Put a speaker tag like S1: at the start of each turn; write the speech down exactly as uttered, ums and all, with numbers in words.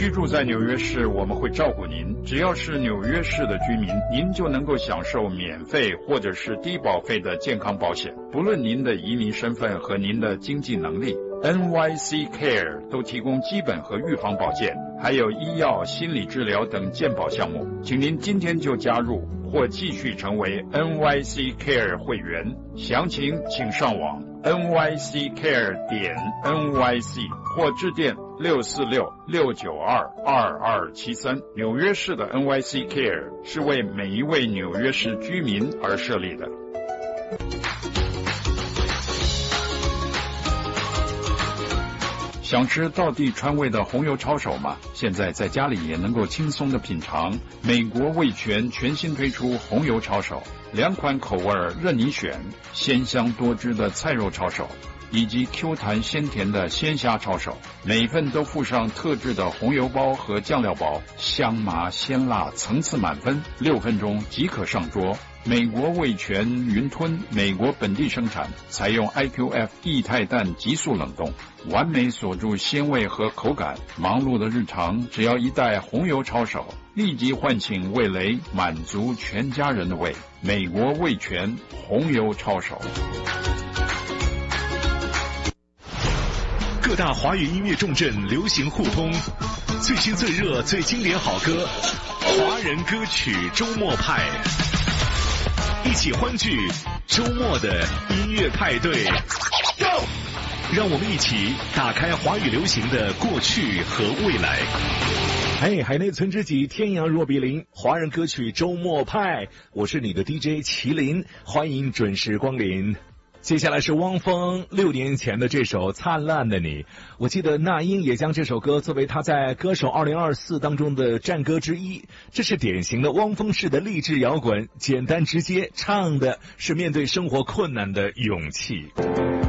S1: 居住在纽约市，我们会照顾您。只要是纽约市的居民，您就能够享受免费或者是低保费的健康保险，不论您的移民身份和您的经济能力。N Y C Care 都提供基本和预防保健，还有医药、心理治疗等健保项目。请您今天就加入或继续成为 N Y C Care 会员，详情请上网 N Y C Care 点 N Y C 或致电六四六六九二二二七三。纽约市的 N Y C Care 是为每一位纽约市居民而设立的。想吃道地川味的红油抄手吗？现在在家里也能够轻松的品尝。美国味全全新推出红油抄手，两款口味任你选，鲜香多汁的菜肉抄手，以及 Q 弹鲜甜的鲜虾抄手，每一份都附上特制的红油包和酱料包，香麻鲜辣，层次满分，六分钟即可上桌。美国味全云吞，美国本地生产，采用 I Q F 液态氮急速冷冻，完美锁住鲜味和口感。忙碌的日常，只要一袋红油抄手，立即唤醒味蕾，满足全家人的胃。美国味全红油抄手。
S2: 各大华语音乐重镇流行互通，最新最热最经典好歌，华人歌曲周末派，一起欢聚周末的音乐派对。Go！ 让我们一起打开华语流行的过去和未来。
S3: 嘿，海内存知己，天涯若比邻，华人歌曲周末派，我是你的 D J 麒麟，欢迎准时光临。接下来是汪峰六年前的这首《灿烂的你》，我记得那英也将这首歌作为他在歌手二零二四当中的战歌之一。这是典型的汪峰式的励志摇滚，简单直接，唱的是面对生活困难的勇气。